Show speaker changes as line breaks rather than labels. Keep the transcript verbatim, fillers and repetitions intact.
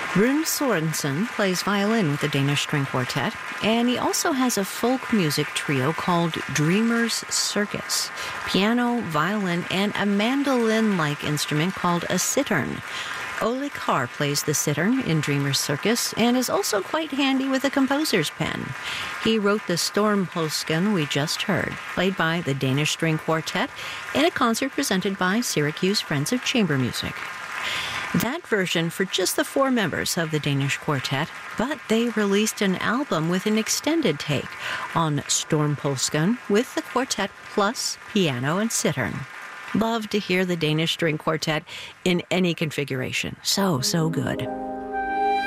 Rune Sorensen plays violin with the Danish String Quartet, and he also has a folk music trio called Dreamers Circus, piano, violin, and a mandolin-like instrument called a cittern. Ole Carr plays the cittern in Dreamers Circus and is also quite handy with a composer's pen. He wrote the Stormpåsken we just heard, played by the Danish String Quartet in a concert presented by Syracuse Friends of Chamber Music. That version for just the four members of the Danish Quartet, but they released an album with an extended take on Stormpåsken with the quartet plus piano and cittern. Love to hear the Danish String Quartet in any configuration. So, so good.